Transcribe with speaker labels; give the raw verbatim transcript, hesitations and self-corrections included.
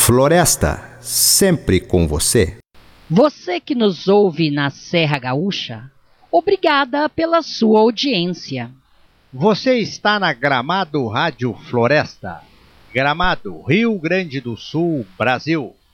Speaker 1: Floresta, sempre com você.
Speaker 2: Você que nos ouve na Serra Gaúcha, obrigada pela sua audiência.
Speaker 3: Você está na Gramado Rádio Floresta. Gramado, Rio Grande do Sul, Brasil.